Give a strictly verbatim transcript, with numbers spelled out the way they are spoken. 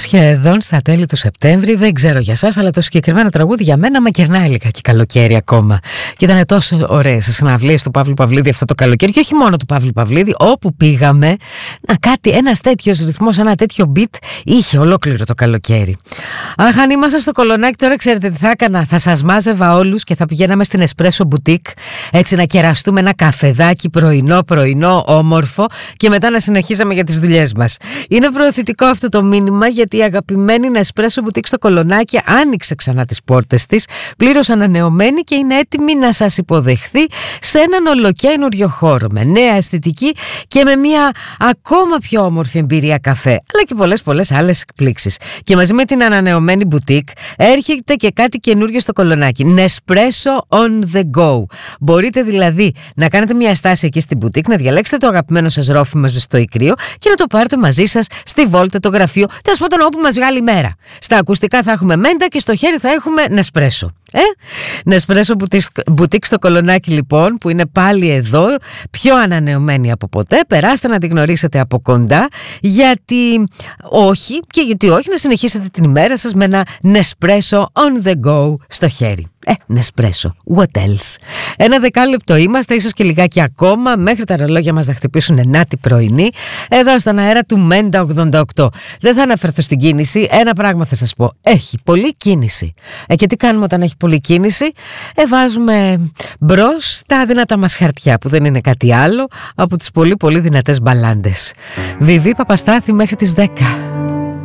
Σχεδόν στα τέλη του Σεπτέμβρη, δεν ξέρω για σας, αλλά το συγκεκριμένο τραγούδι για μένα μακερνάει λιγάκι καλοκαίρι ακόμα. Και ήταν τόσο ωραίες οι συναυλίες του Παύλου Παυλίδη αυτό το καλοκαίρι, και όχι μόνο του Παύλου Παυλίδη, όπου πήγαμε, να κάτι, ένας τέτοιος ρυθμός, ένα τέτοιο beat είχε ολόκληρο το καλοκαίρι. Αχ, αν ήμασταν στο Κολονάκι τώρα, ξέρετε τι θα έκανα? Θα σας μάζευα όλους και θα πηγαίναμε στην Espresso Boutique, έτσι να κεραστούμε ένα καφεδάκι πρωινό, πρωινό, όμορφο, και μετά να συνεχίσαμε για τις δουλειές μας. Είναι προωθητικό αυτό το μήνυμα, γιατί η αγαπημένη Espresso Boutique στο Κολονάκι άνοιξε ξανά τις πόρτες της, πλήρως ανανεωμένη, και είναι έτοιμη να σας υποδεχθεί σε έναν ολοκαίνουργιο χώρο με νέα αισθητική και με μια ακόμα πιο όμορφη εμπειρία καφέ, αλλά και πολλές πολλές άλλες εκπλήξεις. Και μαζί με την ανανεωμένη boutique έρχεται και κάτι καινούργιο στο Κολονάκι, Nespresso on the go. Μπορείτε δηλαδή να κάνετε μια στάση εκεί στην boutique, να διαλέξετε το αγαπημένο σας ρόφημα στο ικρίο και να το πάρετε μαζί σας στη βόλτα, το γραφείο, τέλος πάντων όπου μας βγάλει η μέρα. Στα ακουστικά θα έχουμε μέντα και στο χέρι θα έχουμε Nespresso. Ε? Nespresso Boutique στο Κολονάκι λοιπόν, που είναι πάλι εδώ, πιο ανανεωμένη από ποτέ. Περάστε να τη γνωρίσετε από κοντά, γιατί όχι, και γιατί όχι να συνεχίσετε την ημέρα σας με ένα Nespresso on the go στο χέρι. Ε, Nespresso, what else? Ένα δεκάλεπτο είμαστε, ίσως και λιγάκι ακόμα, μέχρι τα ρολόγια μας να χτυπήσουν ενάτη πρωινή, εδώ στον αέρα του Μέντα ογδόντα οκτώ. Δεν θα αναφερθώ στην κίνηση, ένα πράγμα θα σας πω, έχει πολλή κίνηση. Ε, και τι κάνουμε όταν έχει πολλή κίνηση? Ε, βάζουμε μπρος τα δυνατά μας χαρτιά, που δεν είναι κάτι άλλο από τις πολύ πολύ δυνατές μπαλάντες. Βιβί Παπαστάθη μέχρι τις δέκα.